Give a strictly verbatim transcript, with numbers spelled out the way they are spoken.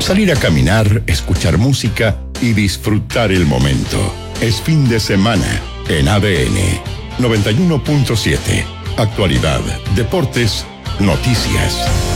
salir a caminar, escuchar música y disfrutar el momento. Es fin de semana en A D N noventa y uno punto siete. Actualidad, deportes, noticias.